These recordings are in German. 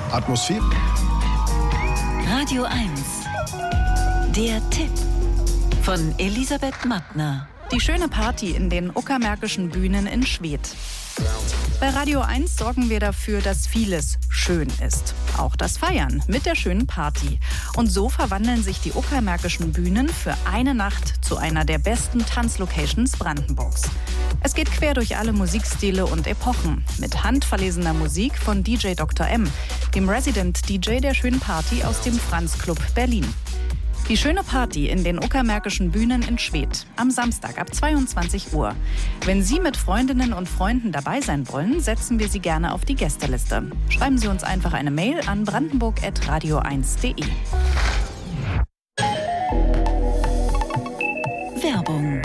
Atmosphäre. Radio 1. Der Tipp von Elisabeth Mattner. Die schöne Party in den uckermärkischen Bühnen in Schwedt. Bei Radio 1 sorgen wir dafür, dass vieles schön ist. Auch das Feiern mit der schönen Party. Und so verwandeln sich die uckermärkischen Bühnen für eine Nacht zu einer der besten Tanzlocations Brandenburgs. Es geht quer durch alle Musikstile und Epochen. Mit handverlesener Musik von DJ Dr. M, dem Resident DJ der schönen Party aus dem Franz Club Berlin. Die schöne Party in den uckermärkischen Bühnen in Schwedt am Samstag ab 22 Uhr. Wenn Sie mit Freundinnen und Freunden dabei sein wollen, setzen wir Sie gerne auf die Gästeliste. Schreiben Sie uns einfach eine Mail an brandenburg@radio1.de. Werbung.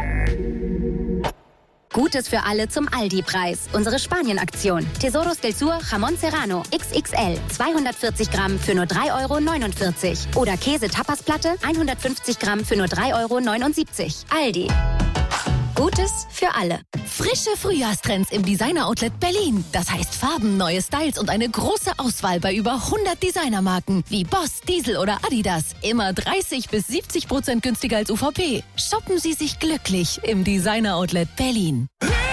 Gutes für alle zum Aldi-Preis. Unsere Spanien-Aktion. Tesoros del Sur Jamón Serrano XXL 240 Gramm für nur 3,49 €. Oder Käse-Tapasplatte 150 Gramm für nur 3,79 €. Aldi. Gutes für alle. Frische Frühjahrstrends im Designer-Outlet Berlin. Das heißt Farben, neue Styles und eine große Auswahl bei über 100 Designermarken wie Boss, Diesel oder Adidas. Immer 30-70% günstiger als UVP. Shoppen Sie sich glücklich im Designer-Outlet Berlin.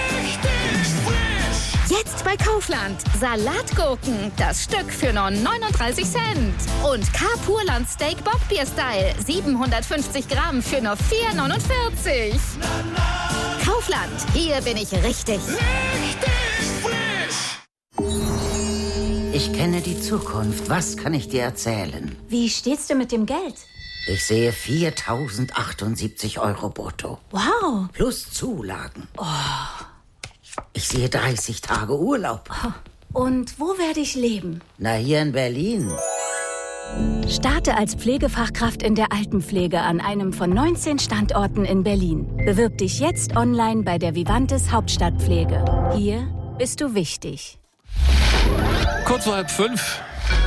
Jetzt bei Kaufland. Salatgurken. Das Stück für nur 39 Cent. Und K-Purland Steak Bockbier Style. 750 Gramm für nur 4,49 €. Kaufland. Hier bin ich richtig. Ich kenne die Zukunft. Was kann ich dir erzählen? Wie steht's denn mit dem Geld? Ich sehe 4.078 € brutto. Wow. Plus Zulagen. Ich sehe 30 Tage Urlaub. Und wo werde ich leben? Na, hier in Berlin. Starte als Pflegefachkraft in der Altenpflege an einem von 19 Standorten in Berlin. Bewirb dich jetzt online bei der Vivantes Hauptstadtpflege. Hier bist du wichtig. Kurz vor 4:30.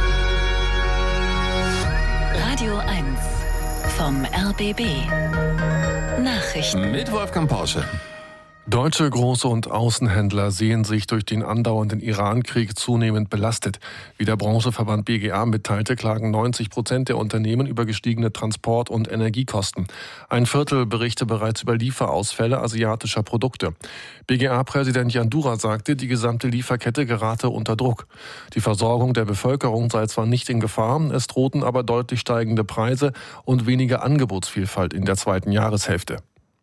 Radio 1 vom RBB. Nachrichten Mit Wolfgang Porsche. Deutsche Groß- und Außenhändler sehen sich durch den andauernden Iran-Krieg zunehmend belastet. Wie der Branchenverband BGA mitteilte, klagen 90% der Unternehmen über gestiegene Transport- und Energiekosten. Ein Viertel berichte bereits über Lieferausfälle asiatischer Produkte. BGA-Präsident Jan Dura sagte, die gesamte Lieferkette gerate unter Druck. Die Versorgung der Bevölkerung sei zwar nicht in Gefahr, es drohten aber deutlich steigende Preise und weniger Angebotsvielfalt in der zweiten Jahreshälfte.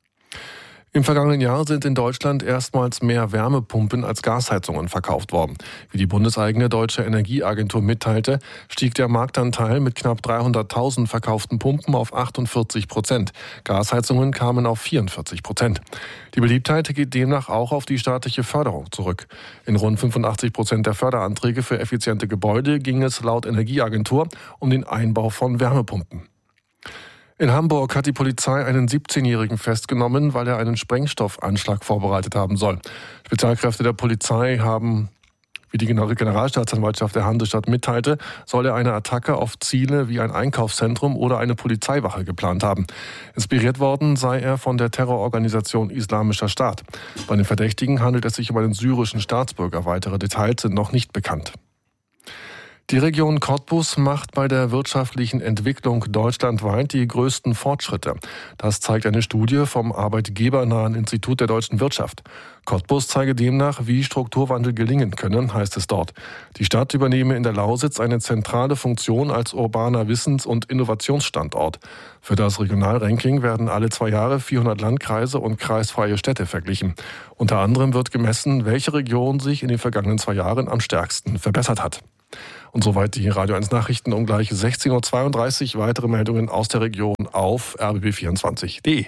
Im vergangenen Jahr sind in Deutschland erstmals mehr Wärmepumpen als Gasheizungen verkauft worden. Wie die bundeseigene Deutsche Energieagentur mitteilte, stieg der Marktanteil mit knapp 300.000 verkauften Pumpen auf 48%. Gasheizungen kamen auf 44%. Die Beliebtheit geht demnach auch auf die staatliche Förderung zurück. In rund 85% der Förderanträge für effiziente Gebäude ging es laut Energieagentur um den Einbau von Wärmepumpen. In Hamburg hat die Polizei einen 17-Jährigen festgenommen, weil er einen Sprengstoffanschlag vorbereitet haben soll. Spezialkräfte der Polizei haben, wie die Generalstaatsanwaltschaft der Hansestadt mitteilte, soll er eine Attacke auf Ziele wie ein Einkaufszentrum oder eine Polizeiwache geplant haben. Inspiriert worden sei er von der Terrororganisation Islamischer Staat. Bei den Verdächtigen handelt es sich um einen syrischen Staatsbürger. Weitere Details sind noch nicht bekannt. Die Region Cottbus macht bei der wirtschaftlichen Entwicklung deutschlandweit die größten Fortschritte. Das zeigt eine Studie vom arbeitgebernahen Institut der deutschen Wirtschaft. Cottbus zeige demnach, wie Strukturwandel gelingen könne, heißt es dort. Die Stadt übernehme in der Lausitz eine zentrale Funktion als urbaner Wissens- und Innovationsstandort. Für das Regionalranking werden alle 2 Jahre 400 Landkreise und kreisfreie Städte verglichen. Unter anderem wird gemessen, welche Region sich in den vergangenen 2 Jahren am stärksten verbessert hat. Und soweit die Radio 1 Nachrichten um gleich 16:32 Uhr. Weitere Meldungen aus der Region auf rbb24.de.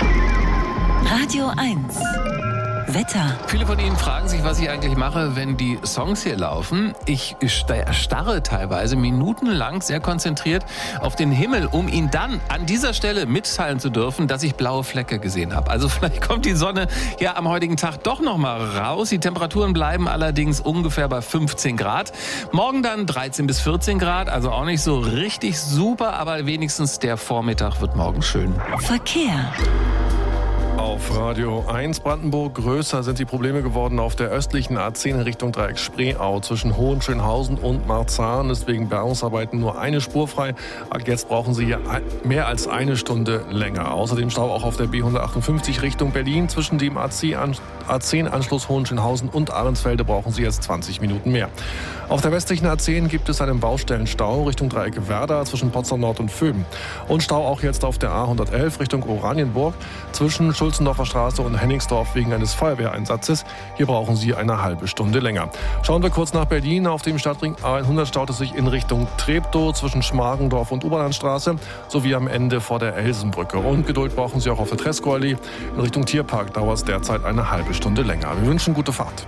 Radio 1 Wetter. Viele von Ihnen fragen sich, was ich eigentlich mache, wenn die Songs hier laufen. Ich starre teilweise minutenlang sehr konzentriert auf den Himmel, um Ihnen dann an dieser Stelle mitteilen zu dürfen, dass ich blaue Flecke gesehen habe. Also vielleicht kommt die Sonne ja am heutigen Tag doch noch mal raus. Die Temperaturen bleiben allerdings ungefähr bei 15 Grad. Morgen dann 13 bis 14 Grad, also auch nicht so richtig super, aber wenigstens der Vormittag wird morgen schön. Verkehr. Auf Radio 1 Brandenburg. Größer sind die Probleme geworden auf der östlichen A10 in Richtung Dreieck Spreeau. Zwischen Hohenschönhausen und Marzahn ist wegen Bergungsarbeiten nur eine Spur frei. Jetzt brauchen Sie hier mehr als eine Stunde länger. Außerdem Stau auch auf der B158 Richtung Berlin. Zwischen dem A10-Anschluss Hohenschönhausen und Ahrensfelde brauchen Sie jetzt 20 Minuten mehr. Auf der westlichen A10 gibt es einen Baustellenstau Richtung Dreieck Werder zwischen Potsdam Nord und Vöben. Und Stau auch jetzt auf der A111 Richtung Oranienburg zwischen Schulzendorfer Straße und Henningsdorf wegen eines Feuerwehreinsatzes. Hier brauchen Sie eine halbe Stunde länger. Schauen wir kurz nach Berlin. Auf dem Stadtring A100 staut es sich in Richtung Treptow zwischen Schmargendorf und Oberlandstraße sowie am Ende vor der Elsenbrücke. Und Geduld brauchen Sie auch auf der Tresco-Allee. In Richtung Tierpark dauert es derzeit eine halbe Stunde länger. Wir wünschen gute Fahrt.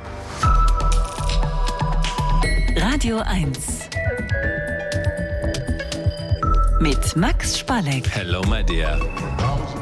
Radio 1 mit Max Spalleck. Hello, my dear.